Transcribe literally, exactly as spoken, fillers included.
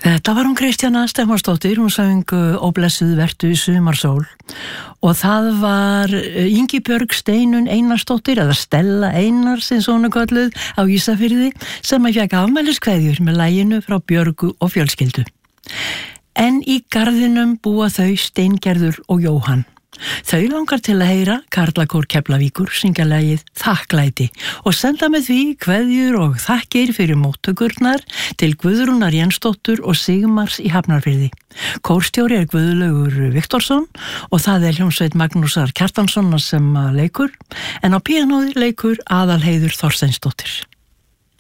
Þetta var hún Kristjana Stefánsdóttir, hún söng Ó blessuð vertu sumarsól og það var Ingibjörg Steinunn Einarsdóttir eða Stella Einars eins og hún er kölluð á Ísafirði sem að fékk afmæliskveðjur með laginu frá Björgu og fjölskyldu. En í garðinum búa þau Steingerður og Jóhann. Þau langar til að heyra Karlakór Keflavíkur syngja lagið Þakklæti og senda með því kveðjur og þakkir fyrir móttökurnar til Guðrúnar Jensdóttur og Sigmars í Hafnarfirði. Kórstjóri er Guðlaugur Viktorsson og það er hljómsveit Magnúsar Kjartanssonar sem leikur, en á píanóði leikur Aðalheiður Þorsteinsdóttir.